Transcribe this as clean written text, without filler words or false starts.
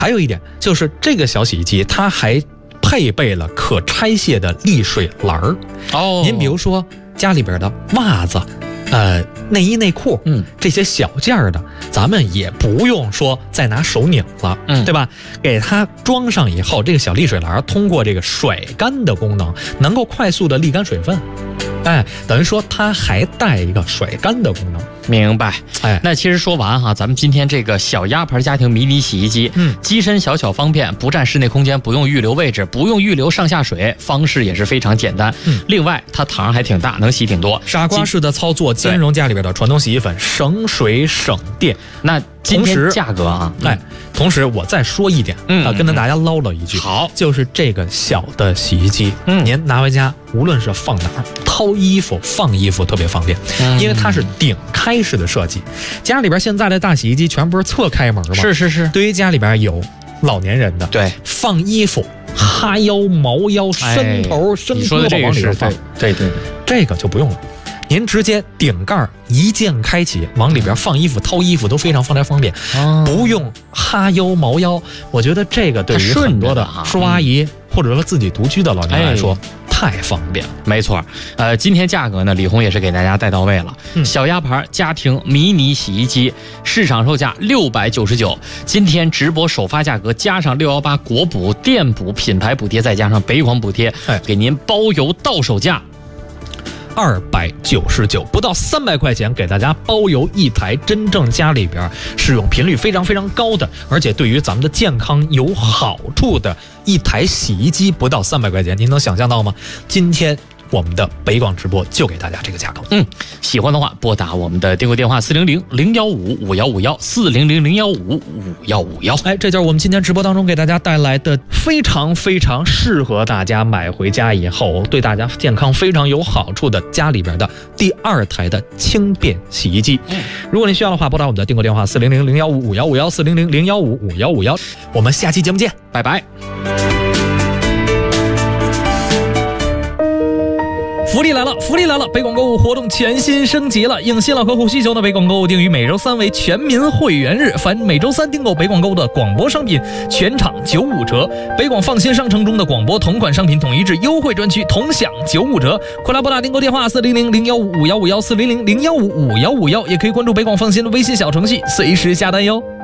还有一点就是这个小洗衣机它还配备了可拆卸的沥水篮儿。 哦， 您比如说家里边的袜子。内衣内裤，这些小件儿的，咱们也不用说再拿手拧了，对吧？给它装上以后，这个小沥水篮通过这个甩干的功能，能够快速的沥干水分。等于说它还带一个甩干的功能。 明白。那其实说完哈，咱们今天这个小鸭牌家庭迷你洗衣机，机身小巧方便，不占室内空间，不用预留位置，不用预留上下水，方式也是非常简单。另外它膛还挺大，能洗挺多。 傻瓜式的操作兼容家里边的传统洗衣粉，省水省电。 那今天价格啊， 同时我再说一点，跟大家唠唠一句， 好， 就是这个小的洗衣机，您拿回家，无论是放哪儿，掏衣服、放衣服特别方便，因为它是顶开式的设计。家里边现在的大洗衣机全不是侧开门吗？ 是。 对于家里边有老年人的， 对， 放衣服，哈腰、毛腰、伸头、伸胳膊往里边放， 对， 这个就不用了。您直接顶盖一键开启，往里边放衣服、掏衣服都非常方便，不用哈腰、毛腰。我觉得这个对于很多的叔阿姨或者说自己独居的老年人来说，太方便了。 没错。今天价格呢，李红也是给大家带到位了。小鸭牌家庭迷你洗衣机市场售价699，今天直播首发价格加上618国补、店补、品牌补贴，再加上北广补贴，给您包邮到手价299，不到300块钱，给大家包邮一台真正家里边使用频率非常高的，而且对于咱们的健康有好处的一台洗衣机，不到300块钱，您能想象到吗？今天我们的北广直播就给大家这个价格。喜欢的话拨打我们的订购电话400-015-5151，400-015-5151。 这就是我们今天直播当中给大家带来的非常适合大家买回家以后对大家健康非常有好处的家里边的第2台的轻便洗衣机。如果您需要的话，拨打我们的订购电话400-015-5151，400-015-5151。我们下期节目见，拜拜。福利来了！北广购物活动全新升级了，应新老客户需求的北广购物定于每周3为全民会员日，凡每周3订购北广购的广播商品，全场95折。北广放心商城中的广播同款商品统一至优惠专区，同享95折。快来拨打订购电话400-015-5151，400-015-5151，也可以关注北广放心的微信小程序，随时下单哟。